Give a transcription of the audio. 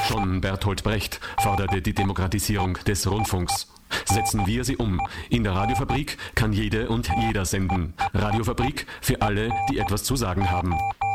Schon Bertolt Brecht forderte die Demokratisierung des Rundfunks. Setzen wir sie um. In der Radiofabrik kann jede und jeder senden. Radiofabrik für alle, die etwas zu sagen haben.